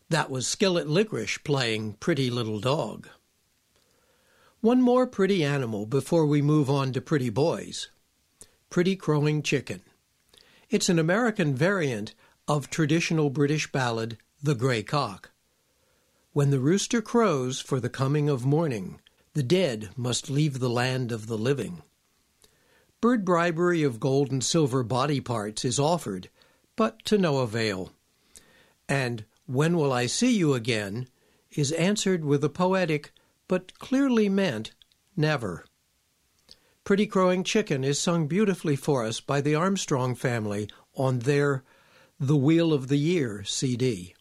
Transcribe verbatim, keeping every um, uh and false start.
That was Skillet Licorice playing Pretty Little Dog. One more pretty animal before we move on to pretty boys. Pretty Crowing Chicken. It's an American variant of traditional British ballad, The Grey Cock. When the rooster crows for the coming of morning, the dead must leave the land of the living. Bird bribery of gold and silver body parts is offered, but to no avail. And when will I see you again is answered with a poetic but clearly meant never. Pretty Crowing Chicken is sung beautifully for us by the Armstrong family on their The Wheel of the Year C D.